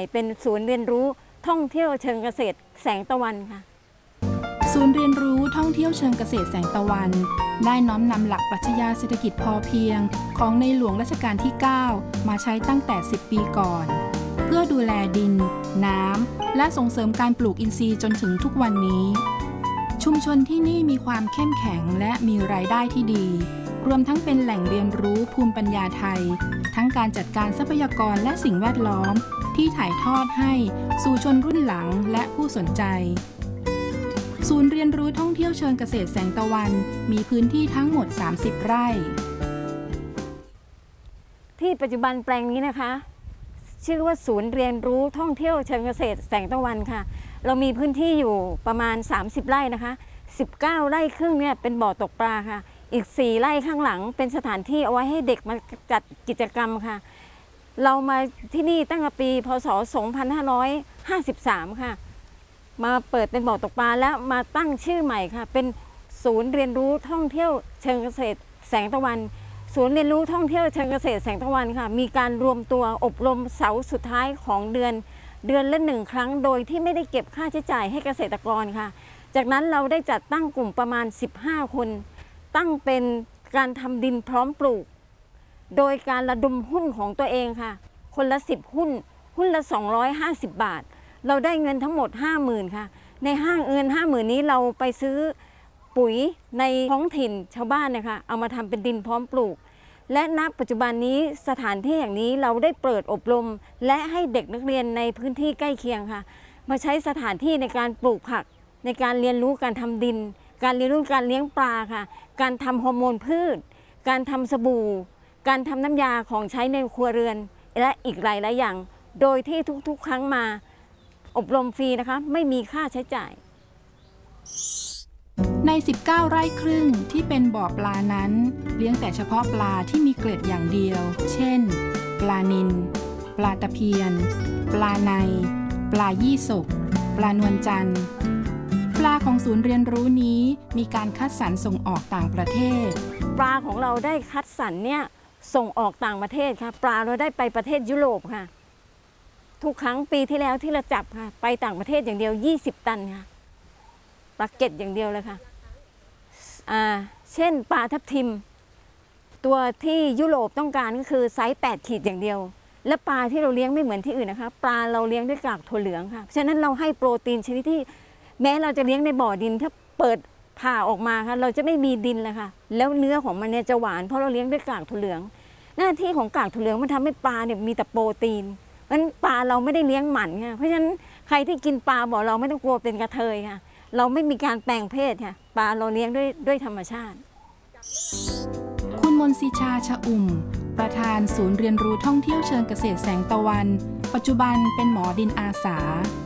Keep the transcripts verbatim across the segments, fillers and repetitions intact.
เป็นศูนย์เรียนรู้ท่องเที่ยวเชิงเกษตรแสงตะวันค่ะศูนย์เรียนรู้ท่องเที่ยวเชิงเกษตรแสงตะวันได้น้อมนำหลักปรัชญาเศรษฐกิจพอเพียงของในหลวงรัชกาลที่ เก้า มาใช้ตั้งแต่ สิบ ปีก่อนเพื่อดูแลดินน้ำและส่งเสริมการปลูกอินทรีย์จนถึงทุกวันนี้ชุมชนที่นี่มีความเข้มแข็งและมีรายได้ที่ดีรวมทั้งเป็นแหล่งเรียนรู้ภูมิปัญญาไทยทั้งการจัดการทรัพยากรและสิ่งแวดล้อมที่ถ่ายทอดให้สู่ชนรุ่นหลังและผู้สนใจศูนย์เรียนรู้ท่องเที่ยวเชิงเกษตรแสงตะวันมีพื้นที่ทั้งหมดสามสิบไร่ที่ปัจจุบันแปลงนี้นะคะชื่อว่าศูนย์เรียนรู้ท่องเที่ยวเชิงเกษตรแสงตะวันค่ะเรามีพื้นที่อยู่ประมาณสามสิบไร่นะคะสิบเก้าไร่ครึ่งเนี่ยเป็นบ่อตกปลาค่ะอีกสี่ไร่ข้างหลังเป็นสถานที่เอาไว้ให้เด็กมาจัดกิจกรรมค่ะเรามาที่นี่ตั้งแต่ปีพศสองพันห้าร้อยห้าสิบสามค่ะมาเปิดเป็นบ่อตกปลาแล้วมาตั้งชื่อใหม่ค่ะเป็นศูนย์เรียนรู้ท่องเที่ยวเชิงเกษตรแสงตะวันศูนย์เรียนรู้ท่องเที่ยวเชิงเกษตรแสงตะวันค่ะมีการรวมตัวอบรมเสาร์สุดท้ายของเดือนเดือนละหนึ่งครั้งโดยที่ไม่ได้เก็บค่าใช้จ่ายให้เกษตรกรค่ะจากนั้นเราได้จัดตั้งกลุ่มประมาณสิบห้าคนตั้งเป็นการทำดินพร้อมปลูกโดยการระดมหุ้นของตัวเองค่ะคนละสิบหุ้นหุ้นละสองร้อยห้าสิบบาทเราได้เงินทั้งหมด ห้าหมื่น ค่ะในห้างเงิน ห้าหมื่น นี้เราไปซื้อปุ๋ยในท้องถิ่นชาวบ้านนะคะเอามาทำเป็นดินพร้อมปลูกและณปัจจุบันนี้สถานที่อย่างนี้เราได้เปิดอบรมและให้เด็กนักเรียนในพื้นที่ใกล้เคียงค่ะมาใช้สถานที่ในการปลูกผักในการเรียนรู้การทำดินการเรียนรู้การเลี้ยงปลาค่ะการทำฮอร์โมนพืชการทำสบู่การทำน้ำยาของใช้ในครัวเรือนและอีกหลายหลายอย่างโดยที่ทุกๆครั้งมาอบรมฟรีนะคะไม่มีค่าใช้จ่ายในสิบเก้าไร่ครึ่งที่เป็นบ่อปลานั้นเลี้ยงแต่เฉพาะปลาที่มีเกล็ดอย่างเดียวเช่นปลานิลปลาตะเพียนปลาในปลายี่สกปลานวลจันทร์ปลาของศูนย์เรียนรู้นี้มีการคัดสรรส่งออกต่างประเทศปลาของเราได้คัดสรรเนี่ยส่งออกต่างประเทศค่ะปลาเราได้ไปประเทศยุโรปค่ะทุกครั้งปีที่แล้วที่เราจับค่ะไปต่างประเทศอย่างเดียวยี่สิบตันค่ะปลาเก็ดอย่างเดียวเลยค่ะอ่าเช่นปลาทับทิมตัวที่ยุโรปต้องการก็คือไซส์แปดขีดอย่างเดียวและปลาที่เราเลี้ยงไม่เหมือนที่อื่นนะคะปลาเราเลี้ยงด้วยกากถั่วเหลืองค่ะฉะนั้นเราให้โปรตีนชนิดที่แม้เราจะเลี้ยงในบ่อดินถ้าเปิดผ่าออกมาค่ะเราจะไม่มีดินเลยค่ะแล้วเนื้อของมันเนี่ยจะหวานเพราะเราเลี้ยงด้วยกากถั่วเหลืองหน้าที่ของกากถั่วเหลืองมันทำให้ปลาเนี่ยมีแต่โปรตีนเพราะฉะนั้นปลาเราไม่ได้เลี้ยงหมันค่ะเพราะฉะนั้นใครที่กินปลาบ่อเราไม่ต้องกลัวเป็นกระเทยค่ะเราไม่มีการแปลงเพศค่ะปลาเราเลี้ยงด้วยด้วยธรรมชาติคุณมนศิชาชะอุ่มประธานศูนย์เรียนรู้ท่องเที่ยวเชิงเกษตรแสงตะวันปัจจุบันเป็นหมอดินอาสา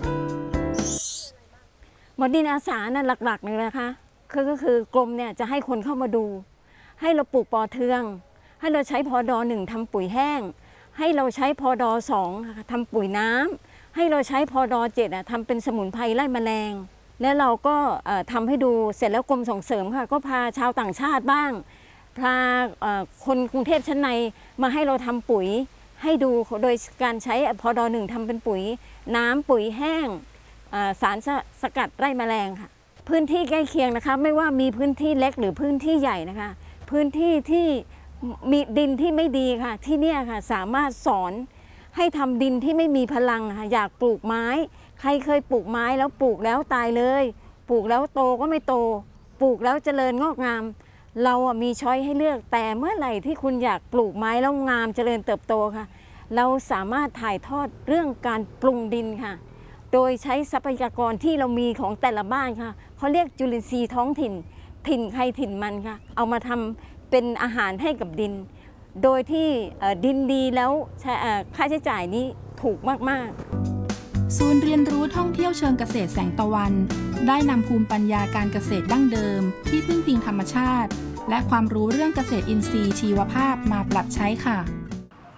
หมอดินอาสาน่ะหลักๆเลยนะคะคือก็คือกรมเนี่ยจะให้คนเข้ามาดูให้เราปลูกปอเทืองให้เราใช้พอดอหนึ่งทำปุ๋ยแห้งให้เราใช้พอดอสองทำปุ๋ยน้ำให้เราใช้พอดอเจ็ดทำเป็นสมุนไพรไล่แมลงและเราก็ทำให้ดูเสร็จแล้วกรมส่งเสริมค่ะก็พาชาวต่างชาติบ้างพาคนกรุงเทพชั้นในมาให้เราทำปุ๋ยให้ดูโดยการใช้พอดอหนึ่งทำเป็นปุ๋ยน้ำปุ๋ยแห้งสารสกัดไล่แมลงค่ะพื้นที่ใกล้เคียงนะคะไม่ว่ามีพื้นที่เล็กหรือพื้นที่ใหญ่นะคะพื้นที่ที่มีดินที่ไม่ดีค่ะที่นี่ค่ะสามารถสอนให้ทำดินที่ไม่มีพลังค่ะอยากปลูกไม้ใครเคยปลูกไม้แล้วปลูกแล้วตายเลยปลูกแล้วโตก็ไม่โตปลูกแล้วเจริญงอกงามเราอ่ะมีช้อยให้เลือกแต่เมื่อไหร่ที่คุณอยากปลูกไม้แล้วงามเจริญเติบโตค่ะเราสามารถถ่ายทอดเรื่องการปรุงดินค่ะโดยใช้ทรัพยากรที่เรามีของแต่ละบ้านค่ะเขาเรียกจุลินทรีย์ท้องถิ่นถิ่นใครถิ่นมันค่ะเอามาทำเป็นอาหารให้กับดินโดยที่ดินดีแล้วค่าใช้จ่ายนี้ถูกมากๆศูนย์เรียนรู้ท่องเที่ยวเชิงเกษตรแสงตะวันได้นำภูมิปัญญาการเกษตรดั้งเดิมที่พึ่งพิงธรรมชาติและความรู้เรื่องเกษตรอินทรีย์ชีวภาพมาปรับใช้ค่ะ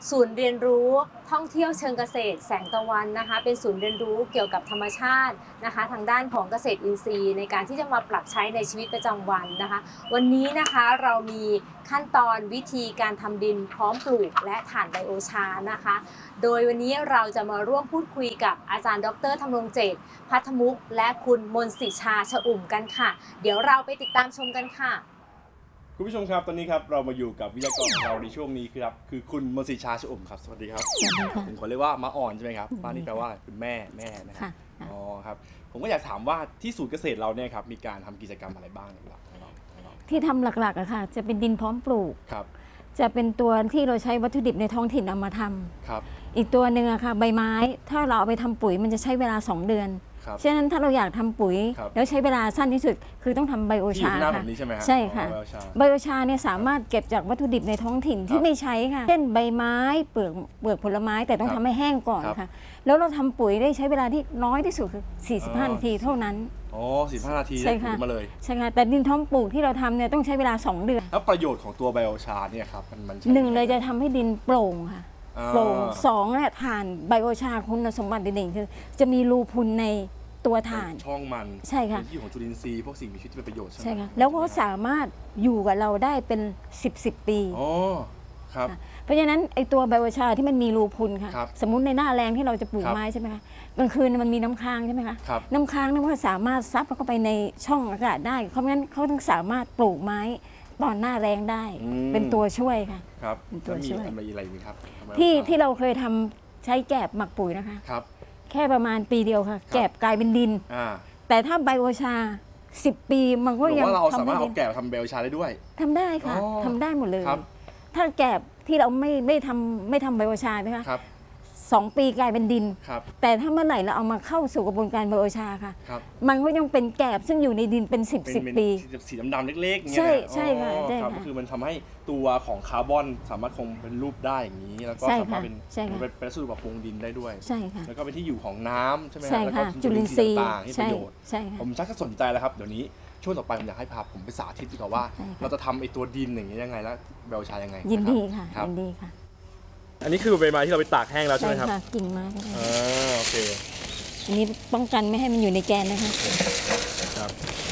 ศูนย์เรียนรู้ท่องเที่ยวเชิงเกษตรแสงตะวันนะคะเป็นศูนย์เรียนรู้เกี่ยวกับธรรมชาตินะคะทางด้านของเกษตรอินทรีย์ในการที่จะมาปรับใช้ในชีวิตประจำวันนะคะวันนี้นะคะเรามีขั้นตอนวิธีการทำดินพร้อมปลูกและถ่านไบโอชานะคะโดยวันนี้เราจะมาร่วมพูดคุยกับอาจารย์ดรธำรงเจตพัทมุกและคุณมนศิชาชอุ่มกันค่ะเดี๋ยวเราไปติดตามชมกันค่ะคุณผู้ชมครับตอนนี้ครับเรามาอยู่กับวิทยากรของเราในช่วงนี้ครับคือคุณมนศิชาชอุ่มครับสวัสดีครับสวัสดีค่ะผมขอเรียกว่ามาอ่อนใช่ไหมครับป้านี่แปลว่าคุณแม่แม่นะครับค่ะอ๋อครับผมก็อยากถามว่าที่ศูนย์เกษตรเราเนี่ยครับมีการทำกิจกรรมอะไรบ้างครับที่ทำหลักๆอะค่ะจะเป็นดินพร้อมปลูกครับจะเป็นตัวที่เราใช้วัตถุดิบในท้องถิ่นเอามาทำครับอีกตัวหนึ่งอะค่ะใบไม้ถ้าเราเอาไปทำปุ๋ยมันจะใช้เวลาสองเดือนครับฉะนั้นถ้าเราอยากทำปุ๋ยครับแล้วใช้เวลาสั้นที่สุดคือต้องทำไบโอที่อยู่ชาข้างหน้าผค่ะมนี้ใช่ไหมฮะใช่ค่ะอ๋อไบโอชาไบโอชาเนี่ยสามารถเก็บจากวัตถุดิบในท้องถิ่นคที่รับไม่ใช้ค่ะเช่นใบไม้เปลือกเปลือกผลไม้แต่ต้องครับทำให้แห้งก่อนครับค่ะแล้วเราทำปุ๋ยได้ใช้เวลาที่น้อยที่สุดคือสี่สิบห้าอ๋อนาทีเท่านั้นอ๋อสิบห้านาทีใช่ได้ค่ะผลมาเลยใช่ค่ะแต่ดินท้องปลูกที่เราทำเนี่ยต้องใช้เวลาสองเดือนแล้วประโยชน์ของตัวไบโอชาเนี่ยครับมันมันใช้หนึ่งเลยจะทำให้ดินโปร่งค่ะอ่าโปร่งสองเนี่ยถ่านไบโอชาคุณสมบัติเด่นๆคือจะมีรูพุนในตัวถ่านช่องมันใช่ค่ะเป็นที่ของจุลินทรีย์พวกสิ่งมีชีวิตที่เป็นประโยชน์ใช่ไหมใช่ค่ะแล้วก็สามารถอยู่กับเราได้เป็นสิบสิบปีอ๋อครับค่ะเพราะฉะนั้นไอตัวไบโอชาที่มันมีรูพุนค่ะครับสมมุติในหน้าแรงที่เราจะปลูกครับไม้ใช่ไหมคะกลางคืนมันมีน้ำค้างใช่ไหมคะครับน้ำค้างเนี่ยมันก็สามารถซับเข้าไปในช่องอากาศได้เพราะงั้นเขาต้องสามารถปลูกไม้ตอนหน้าแรงได้อืมเป็นตัวช่วยค่ะครับเป็นตัวแล้วมีช่วยอะไรอะไรอีกไหมครับที่ที่เราเคยทำใช้แกบหมักปุ๋ยนะคะครับแค่ประมาณปีเดียวค่ะ แกบกลายเป็นดินอ่าแต่ถ้าไบโอชาสิบปีมันหก็รือยังว่าเราสาทำมารถได้เอาแกะมาทำเบลชาได้ด้วยทำได้ค่ะอ๋อทำได้หมดเลยครับถ้าแกบที่เราไม่ไม่ทำไม่ทำไบโอชานะคะครับสองปีกลายเป็นดินครับแต่ถ้าเมื่อไหร่เราเอามาเข้าสู่กระบวนการไบโอชาค่ะครับมันก็ยังเป็นแกบซึ่งอยู่ในดินเป็นสิบเป็นสิบเป็นปีสีดำๆเล็กๆอย่างเงี้ยใช่นะใช่ค่ะอ๋อใช่ครับค่ะก็คือมันทำให้ตัวของคาร์บอนสามารถคงเป็นรูปได้อย่างนี้ แล้วก็ใช่สามารถค่ะเป็นใช่ค่ะเป็นเป็นวัสดุปรับปรุงดินได้ด้วยใช่ค่ะแล้วก็เป็นที่อยู่ของน้ำใช่ไหมฮะใช่แล้วก็ค่ะจุลินทรีย์ต่างๆที่ปใช่ระโยชน์ใช่ค่ะผมชักจะสนใจแล้วครับเดี๋ยวนี้ช่วงต่อไปผมอยากให้พาผมไปสาธิตดีกว่าว่าใช่ค่ะเราจะทำไอตัวดินอย่างนี้ยังไงแล้วเบลชายังไงยินดีค่ะครับยินดีค่ะอันนี้คือใบไม้ที่เราไปตากแห้งแล้วใช่ใช่ไหมครับค่ะกิ่งไม้ก็ได้อ่าโอเคอันนี้ป้องกันไม่ให้มันอยู่ในแกนนะคะครับ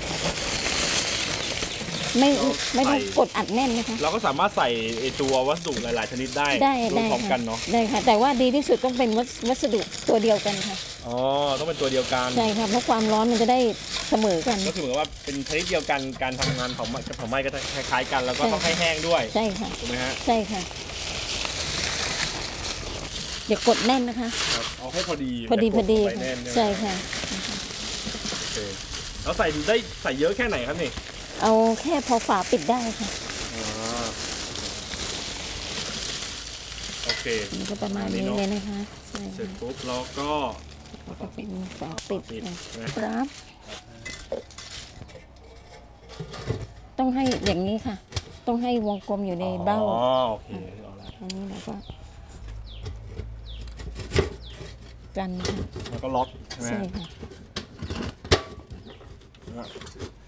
ไม่เราไม่ต้องใส่กดอัดแน่นนะคะเราก็สามารถใส่ไอตัววัสดุหลายๆชนิดได้ได้รวมได้พร้อมค่ะกันเนาะได้ค่ะ แต่ว่าดีที่สุดต้องเป็นวัสวัสดุตัวเดียวกันค่ะอ๋อต้องเป็นตัวเดียวกันใช่ค่ะเพราะความร้อนมันจะได้เสมอกันก็คือเหมือนกับว่าเป็นชนิดเดียวกันการทำงานของไหม้ของไหม้ก็จะคล้ายๆกันแล้วก็ใช่ต้องให้แห้งด้วยใช่ค่ะถูกไหมฮะใช่ค่ะอย่ากดแน่นนะคะครับเอาให้พอดีพอดีพอดีแต่กลงไปค่ะแน่นไหมใช่ค่ะโอเคแล้วใส่ได้ใส่เยอะแค่ไหนครับนี่เอาแค่พอฝาปิดได้ค่ะอ๋อโอเคมันก็ประมาณนี้เลยนะคะใช่เสร็จค่ะปุ๊บเราก็แล้วก็เป็นฝาปิดปิดค่ะนะครับ ต้องให้อย่างนี้ค่ะ ต้องให้วงกลมอยู่ในเบ้าอ๋อโอเคเอาละอันนี้เราก็กันค่ะแล้วก็ล็อกใช่ไหมใช่ฮะค่ะ